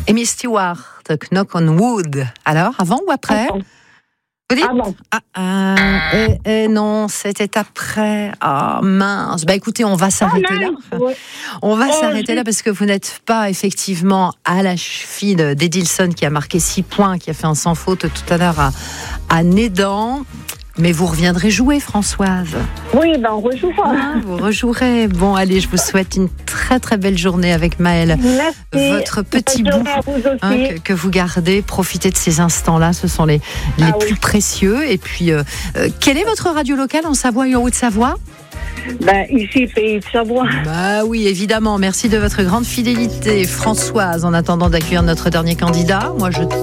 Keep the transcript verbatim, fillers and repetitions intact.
Amy Stewart, Knock on Wood. Alors, avant ou après? Attends. Vous dites? Avant. Ah, ah, eh, eh, non, c'était après. Ah, mince. Bah écoutez, on va s'arrêter Oh, là. mince, ouais. On va Oh, s'arrêter j'ai- là parce que vous n'êtes pas effectivement à la cheville d'Edilson qui a marqué six points, qui a fait un sans faute tout à l'heure à, à Nédan. Mais vous reviendrez jouer, Françoise. Oui, ben on rejouera. Ah, vous rejouerez. Bon, allez, je vous souhaite une très très belle journée avec Maëlle. Merci. Votre petit Bonne bout journée à vous aussi. hein, que, que vous gardez. Profitez de ces instants-là, ce sont les, les Ah plus oui. précieux. Et puis, euh, euh, quelle est votre radio locale en Savoie et en Haute-Savoie? Ben, ici, pays de Savoie. Bah oui, évidemment. Merci de votre grande fidélité, Françoise. En attendant d'accueillir notre dernier candidat, moi je